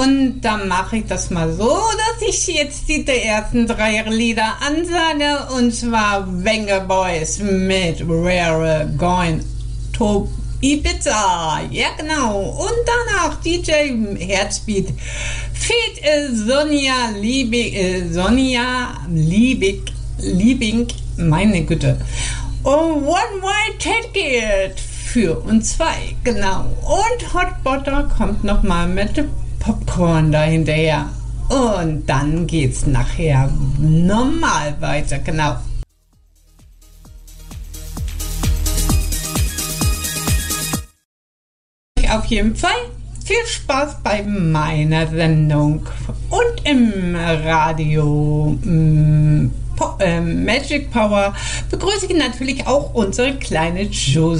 Und dann mache ich das mal so, dass ich jetzt die ersten 3 Lieder ansage. Und zwar Venga Boys mit We're Going to Ibiza. Ja, genau. Und danach DJ Herzbeat. Feed Sonja Liebing, meine Güte. Und One Way Ticket für uns 2, genau. Und Hot Butter kommt nochmal mit Popcorn dahinterher. Und dann geht's nachher normal weiter, genau. Auf jeden Fall viel Spaß bei meiner Sendung und im Radio Magic Power begrüße ich natürlich auch unsere kleine Josie.